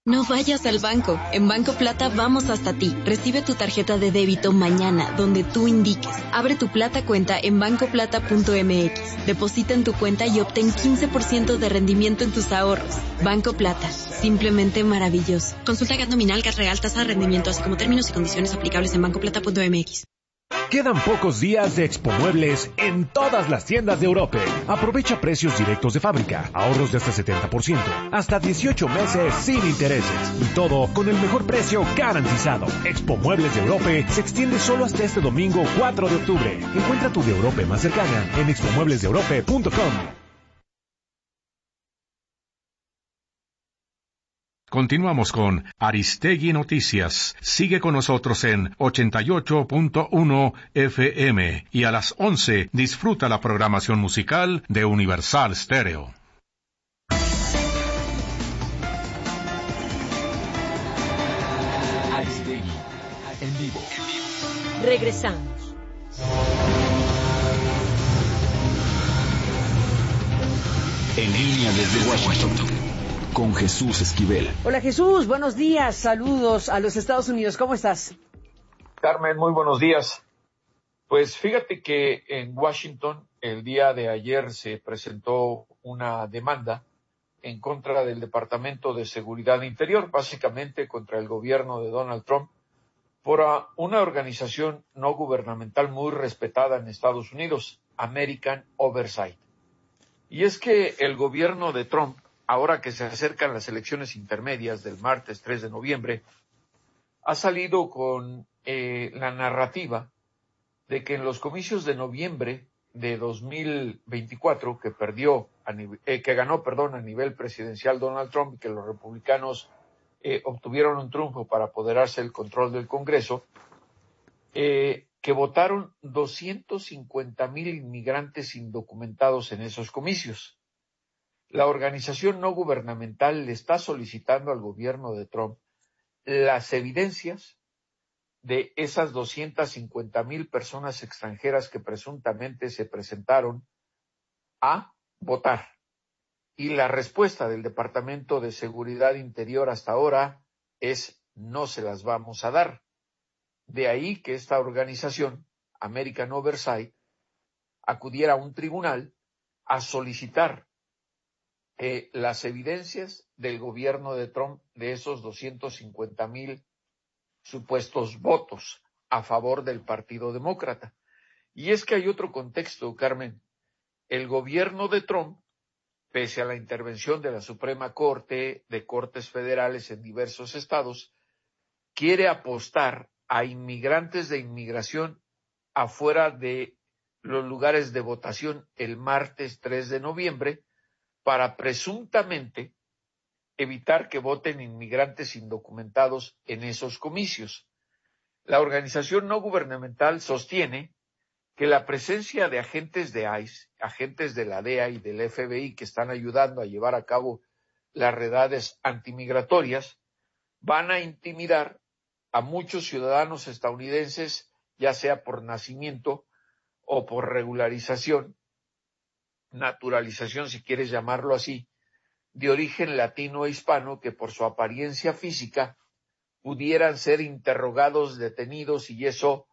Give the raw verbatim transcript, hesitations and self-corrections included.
No vayas al banco. En Banco Plata vamos hasta ti. Recibe tu tarjeta de débito mañana, donde tú indiques. Abre tu Plata cuenta en banco plata punto m x. Deposita en tu cuenta y obtén quince por ciento de rendimiento en tus ahorros. Banco Plata. Simplemente maravilloso. Consulta G A T nominal, G A T real, tasa de rendimiento, así como términos y condiciones aplicables en banco plata punto m x. Quedan pocos días de Expo Muebles en todas las tiendas de Europe. Aprovecha precios directos de fábrica, ahorros de hasta setenta por ciento, hasta dieciocho meses sin intereses y todo con el mejor precio garantizado. Expo Muebles de Europe se extiende solo hasta este domingo cuatro de octubre. Encuentra tu de Europe más cercana en expo muebles de europe punto com. Continuamos con Aristegui Noticias. Sigue con nosotros en ochenta y ocho punto uno F M y a las once disfruta la programación musical de Universal Stereo. Aristegui, en vivo. Regresamos. En línea desde Washington, con Jesús Esquivel. Hola Jesús, buenos días, saludos a los Estados Unidos, ¿cómo estás? Carmen, muy buenos días. Pues fíjate que en Washington el día de ayer se presentó una demanda en contra del Departamento de Seguridad Interior, básicamente contra el gobierno de Donald Trump, por una organización no gubernamental muy respetada en Estados Unidos, American Oversight. Y es que el gobierno de Trump, ahora que se acercan las elecciones intermedias del martes tres de noviembre, ha salido con eh, la narrativa de que en los comicios de noviembre de dos mil veinticuatro, que perdió, a nivel, eh, que ganó, perdón, a nivel presidencial Donald Trump, y que los republicanos eh, obtuvieron un triunfo para apoderarse del control del Congreso, eh, que votaron doscientos cincuenta mil inmigrantes indocumentados en esos comicios. La organización no gubernamental le está solicitando al gobierno de Trump las evidencias de esas doscientas cincuenta mil personas extranjeras que presuntamente se presentaron a votar. Y la respuesta del Departamento de Seguridad Interior hasta ahora es: no se las vamos a dar. De ahí que esta organización, American Oversight, acudiera a un tribunal a solicitar Eh, las evidencias del gobierno de Trump de esos doscientos cincuenta mil supuestos votos a favor del Partido Demócrata. Y es que hay otro contexto, Carmen. El gobierno de Trump, pese a la intervención de la Suprema Corte, de cortes federales en diversos estados, quiere apostar a inmigrantes de inmigración afuera de los lugares de votación el martes tres de noviembre, para presuntamente evitar que voten inmigrantes indocumentados en esos comicios. La organización no gubernamental sostiene que la presencia de agentes de ICE, agentes de la D E A y del F B I que están ayudando a llevar a cabo las redadas antimigratorias, van a intimidar a muchos ciudadanos estadounidenses, ya sea por nacimiento o por regularización, naturalización, si quieres llamarlo así, de origen latino e hispano, que por su apariencia física pudieran ser interrogados, detenidos, y eso